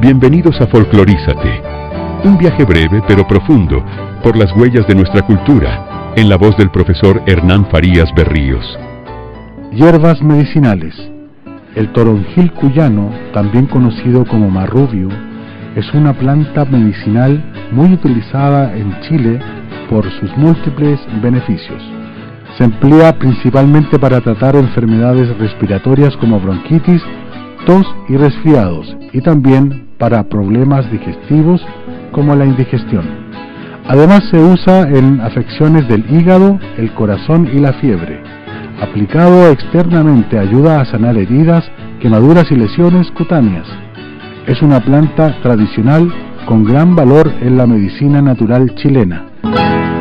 Bienvenidos a Folclorízate, un viaje breve pero profundo por las huellas de nuestra cultura, en la voz del profesor Hernán Farías Berríos. Hierbas medicinales. El toronjil cuyano, también conocido como marrubio, es una planta medicinal muy utilizada en Chile por sus múltiples beneficios. Se emplea principalmente para tratar enfermedades respiratorias como bronquitis, tos y resfriados, y también para problemas digestivos como la indigestión. Además se usa en afecciones del hígado, el corazón y la fiebre. Aplicado externamente ayuda a sanar heridas, quemaduras y lesiones cutáneas. Es una planta tradicional con gran valor en la medicina natural chilena.